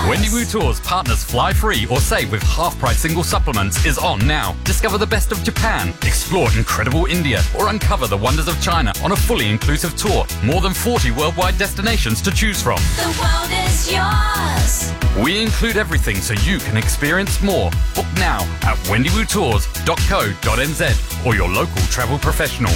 Wendy Wu Tours partners fly free or save with half-price single supplements is on now. Discover the best of Japan, explore incredible India, or uncover the wonders of China on a fully inclusive tour. More than 40 worldwide destinations to choose from. The world is yours. We include everything so you can experience more. Book now at wendywoottours.co.nz or your local travel professional.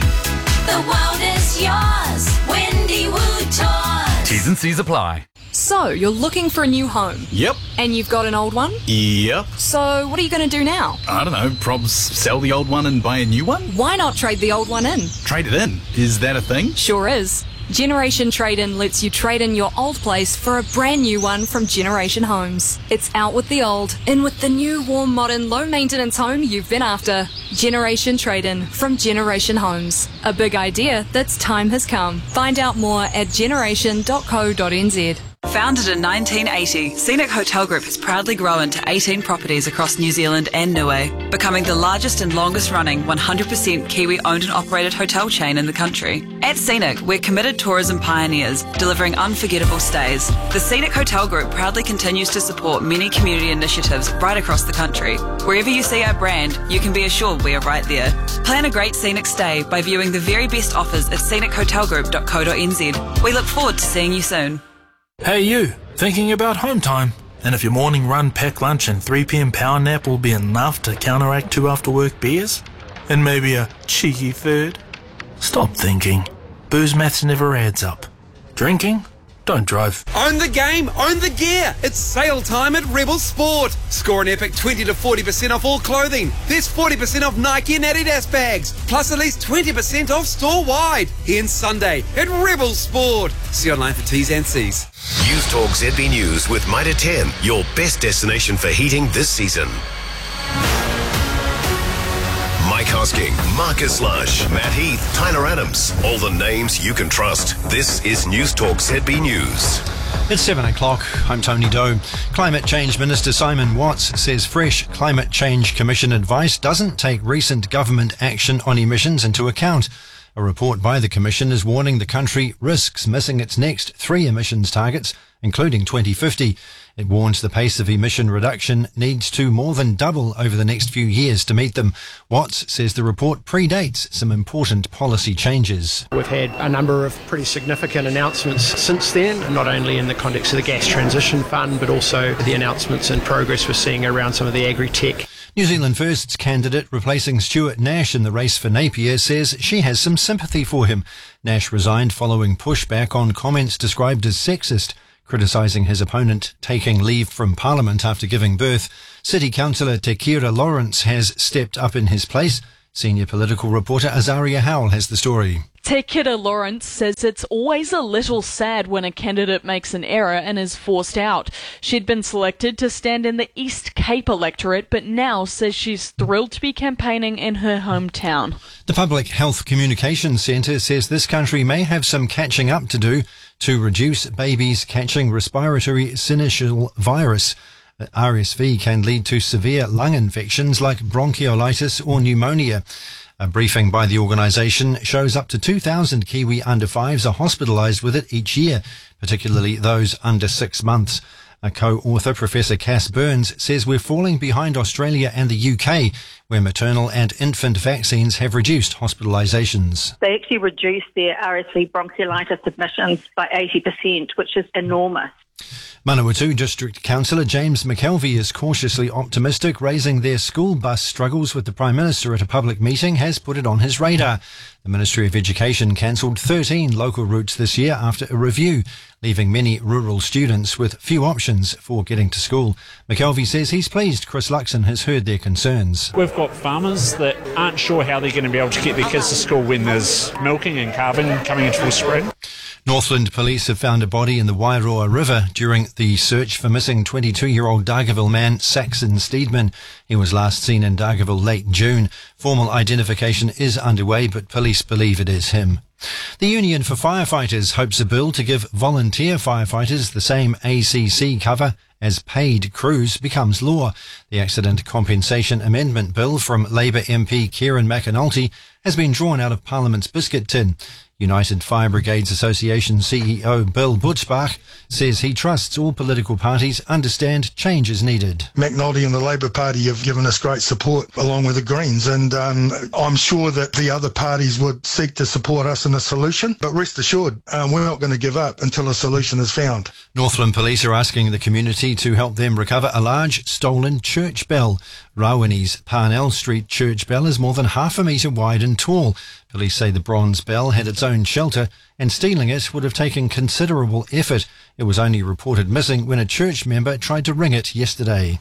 The world is yours. Wendy Wu Tours. T's and C's apply. So, you're looking for a new home? Yep. And you've got an old one? Yep. So, what are you going to do now? I don't know, probs sell the old one and buy a new one? Why not trade the old one in? Trade it in? Is that a thing? Sure is. Generation Trade-In lets you trade in your old place for a brand new one from Generation Homes. It's out with the old, in with the new, warm, modern, low-maintenance home you've been after. Generation Trade-In from Generation Homes. A big idea that's time has come. Find out more at generation.co.nz. Founded in 1980, Scenic Hotel Group has proudly grown to 18 properties across New Zealand and Niue, becoming the largest and longest running 100% Kiwi owned and operated hotel chain in the country. At Scenic, we're committed tourism pioneers, delivering unforgettable stays. The Scenic Hotel Group proudly continues to support many community initiatives right across the country. Wherever you see our brand, you can be assured we are right there. Plan a great Scenic stay by viewing the very best offers at scenichotelgroup.co.nz. We look forward to seeing you soon. Hey you, thinking about home time? And if your morning run, pack lunch and 3pm power nap will be enough to counteract 2 after work beers? And maybe a cheeky third? Stop thinking. Booze maths never adds up. Drinking? Don't drive. Own the game, own the gear. It's sale time at Rebel Sport. Score an epic 20 to 40% off all clothing. There's 40% off Nike and Adidas bags, plus at least 20% off store-wide. Ends Sunday at Rebel Sport. See online for T's and C's. News Talk ZB News with Mitre 10, your best destination for heating this season. Mike Hosking, Marcus Lush, Matt Heath, Tyler Adams. All the names you can trust. This is News Talk ZB News. It's 7 o'clock. I'm Tony Doe. Climate Change Minister Simon Watts says fresh Climate Change Commission advice doesn't take recent government action on emissions into account. A report by the Commission is warning the country risks missing its next 3 emissions targets, including 2050. It warns the pace of emission reduction needs to more than double over the next few years to meet them. Watts says the report predates some important policy changes. We've had a number of pretty significant announcements since then, not only in the context of the Gas Transition Fund, but also the announcements and progress we're seeing around some of the agri-tech. New Zealand First's candidate replacing Stuart Nash in the race for Napier says she has some sympathy for him. Nash resigned following pushback on comments described as sexist, criticising his opponent taking leave from Parliament after giving birth. City Councillor Te Kira Lawrence has stepped up in his place. Senior political reporter Azaria Howell has the story. Te Kira Lawrence says it's always a little sad when a candidate makes an error and is forced out. She'd been selected to stand in the East Cape electorate, but now says she's thrilled to be campaigning in her hometown. The Public Health Communications Centre says this country may have some catching up to do to reduce babies catching respiratory syncytial virus. RSV can lead to severe lung infections like bronchiolitis or pneumonia. A briefing by the organisation shows up to 2,000 Kiwi under 5s are hospitalised with it each year, particularly those under 6 months. A co-author, Professor Cass Burns, says we're falling behind Australia and the UK, where maternal and infant vaccines have reduced hospitalisations. They actually reduced their RSV bronchiolitis admissions by 80%, which is enormous. Manawatu District Councillor James McKelvey is cautiously optimistic, raising their school bus struggles with the Prime Minister at a public meeting has put it on his radar. The Ministry of Education cancelled 13 local routes this year after a review, leaving many rural students with few options for getting to school. McKelvey says he's pleased Chris Luxon has heard their concerns. We've got farmers that aren't sure how they're going to be able to get their kids to school when there's milking and calving coming into full spring. Northland Police have found a body in the Wairoa River during the search for missing 22-year-old Dargaville man Saxon Steedman. He was last seen in Dargaville late June. Formal identification is underway, but police believe it is him. The Union for Firefighters hopes a bill to give volunteer firefighters the same ACC cover as paid crews becomes law. The Accident Compensation Amendment Bill from Labour MP Kieran McAnulty has been drawn out of Parliament's biscuit tin. United Fire Brigades Association CEO Bill Butzbach says he trusts all political parties understand change is needed. McNulty and the Labour Party have given us great support along with the Greens, and I'm sure that the other parties would seek to support us in a solution, but rest assured we're not going to give up until a solution is found. Northland Police are asking the community to help them recover a large stolen church bell. Rawini's Parnell Street church bell is more than half a metre wide and tall. Police say the bronze bell had its own shelter and stealing it would have taken considerable effort. It was only reported missing when a church member tried to ring it yesterday.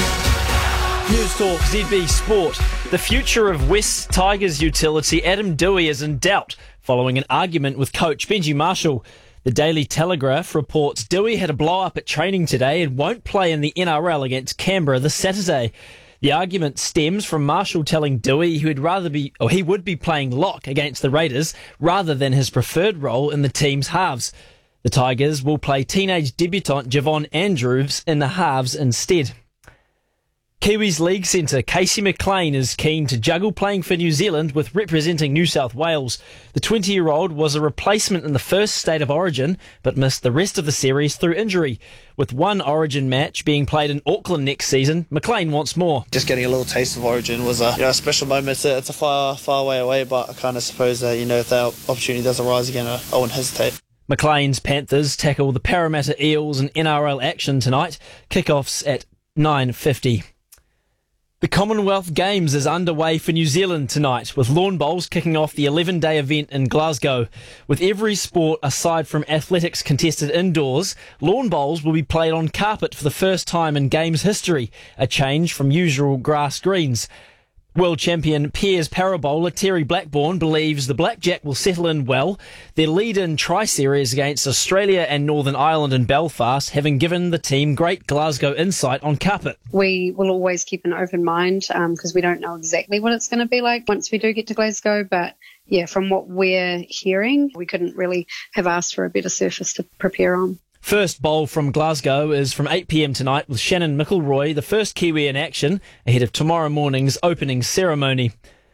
News Talk ZB Sport. The future of West Tigers utility Adam Dewey is in doubt following an argument with coach Benji Marshall. The Daily Telegraph reports Dewey had a blow-up at training today and won't play in the NRL against Canberra this Saturday. The argument stems from Marshall telling Dewey he would be playing lock against the Raiders rather than his preferred role in the team's halves. The Tigers will play teenage debutant Javon Andrews in the halves instead. Kiwis League centre Casey McLean is keen to juggle playing for New Zealand with representing New South Wales. The 20-year-old was a replacement in the first State of Origin, but missed the rest of the series through injury. With one Origin match being played in Auckland next season, McLean wants more. Just getting a little taste of Origin was a special moment. It's a far way away, but I kind of suppose that if that opportunity does arise again, I won't hesitate. McLean's Panthers tackle the Parramatta Eels in NRL action tonight. Kickoffs at 9:50. The Commonwealth Games is underway for New Zealand tonight, with lawn bowls kicking off the 11-day event in Glasgow. With every sport aside from athletics contested indoors, lawn bowls will be played on carpet for the first time in Games history, a change from usual grass greens. World champion Piers parabowler Terry Blackburn believes the Blackjack will settle in well. Their lead in tri-series against Australia and Northern Ireland in Belfast having given the team great Glasgow insight on carpet. We will always keep an open mind because we don't know exactly what it's going to be like once we do get to Glasgow, but yeah, from what we're hearing, we couldn't really have asked for a better surface to prepare on. First bowl from Glasgow is from 8 p.m. tonight with Shannon McIlroy, the first Kiwi in action, ahead of tomorrow morning's opening ceremony.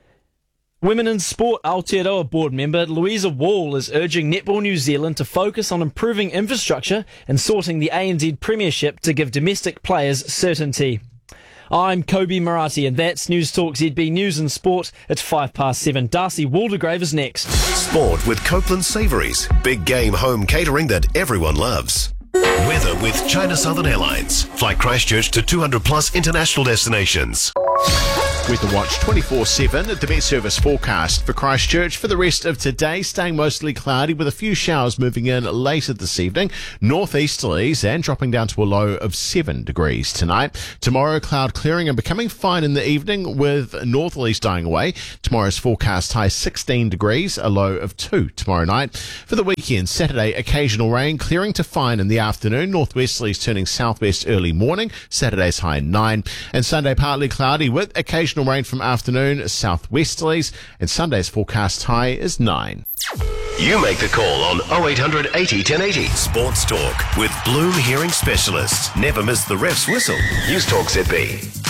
Women in Sport Aotearoa board member Louisa Wall is urging Netball New Zealand to focus on improving infrastructure and sorting the ANZ Premiership to give domestic players certainty. I'm Kobe Marathi, and that's News Talk ZB News and Sport. It's 7:05. Darcy Waldegrave is next. Sport with Copeland Savouries. Big game home catering that everyone loves. Weather with China Southern Airlines. Fly Christchurch to 200 plus international destinations. Weather Watch 24/7 at the Met Service forecast for Christchurch for the rest of today, staying mostly cloudy with a few showers moving in later this evening, northeasterlies and dropping down to a low of 7 degrees tonight. Tomorrow, cloud clearing and becoming fine in the evening with northerlies dying away. Tomorrow's forecast high 16 degrees, a low of 2 tomorrow night. For the weekend, Saturday, occasional rain, clearing to fine in the afternoon, northwesterlies turning southwest early morning, Saturday's high 9, and Sunday partly cloudy with occasional rain from afternoon, southwesterlies, and Sunday's forecast high is 9. You make the call on 0800 80 1080. Sports Talk with Bloom Hearing Specialists. Never miss the ref's whistle. News Talk ZB.